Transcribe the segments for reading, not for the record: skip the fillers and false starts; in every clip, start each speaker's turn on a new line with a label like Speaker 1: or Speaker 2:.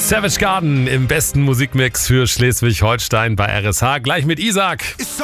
Speaker 1: Savage Garden im besten Musikmix für Schleswig-Holstein bei RSH. Gleich mit Isaac.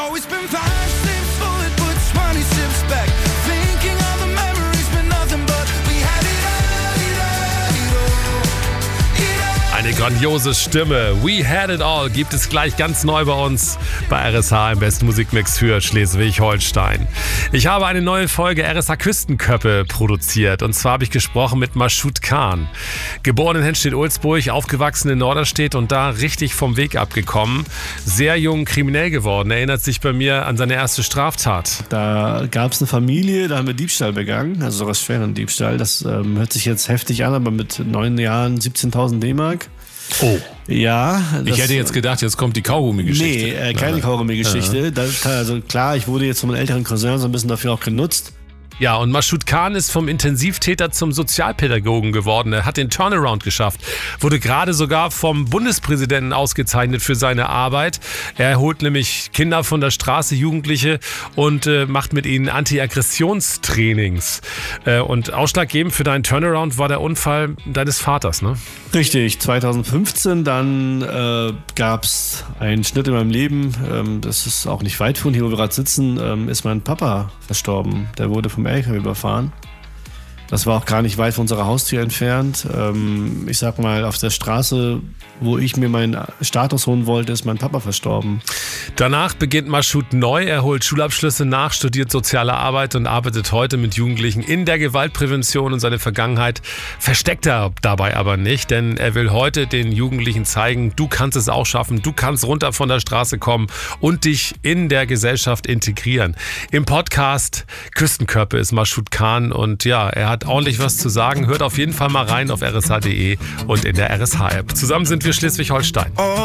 Speaker 1: Eine grandiose Stimme. We Had It All gibt es gleich ganz neu bei uns bei RSH im besten Musikmix für Schleswig-Holstein. Ich habe eine neue Folge RSH Küstenköppe produziert und zwar habe ich gesprochen mit Mashoud Khan. Geboren in Henstedt-Ulzburg, aufgewachsen in Norderstedt und da richtig vom Weg abgekommen. Sehr jung kriminell geworden, erinnert sich bei mir an seine erste Straftat.
Speaker 2: Da gab es eine Familie, da haben wir Diebstahl begangen, also sogar schweren Diebstahl. Das hört sich jetzt heftig an, aber mit 9 Jahren 17.000 D-Mark.
Speaker 1: Oh.
Speaker 2: Ja.
Speaker 3: Ich hätte jetzt gedacht, jetzt kommt die Kaugummi-Geschichte.
Speaker 2: Nee, keine Kaugummi-Geschichte. Also klar, ich wurde jetzt von meinem älteren Cousin so ein bisschen dafür auch genutzt.
Speaker 1: Ja, und Mashoud Khan ist vom Intensivtäter zum Sozialpädagogen geworden. Er hat den Turnaround geschafft, wurde gerade sogar vom Bundespräsidenten ausgezeichnet für seine Arbeit. Er holt nämlich Kinder von der Straße, Jugendliche und macht mit ihnen Anti-Aggressionstrainings. Und ausschlaggebend für deinen Turnaround war der Unfall deines Vaters, ne?
Speaker 2: Richtig, 2015, dann gab es einen Schnitt in meinem Leben, das ist auch nicht weit von hier, wo wir gerade sitzen, ist mein Papa verstorben. Der wurde vom LKW überfahren. Das war auch gar nicht weit von unserer Haustür entfernt. Ich sag mal, auf der Straße, wo ich mir meinen Status holen wollte, ist mein Papa verstorben.
Speaker 1: Danach beginnt Mashoud neu. Er holt Schulabschlüsse nach, studiert soziale Arbeit und arbeitet heute mit Jugendlichen in der Gewaltprävention. Und seine Vergangenheit versteckt er dabei aber nicht, denn er will heute den Jugendlichen zeigen, du kannst es auch schaffen, du kannst runter von der Straße kommen und dich in der Gesellschaft integrieren. Im Podcast Küstenköppe ist Mashoud Khan und ja, er hat ordentlich was zu sagen. Hört auf jeden Fall mal rein auf rsh.de und in der RSH-App. Zusammen sind wir Schleswig-Holstein.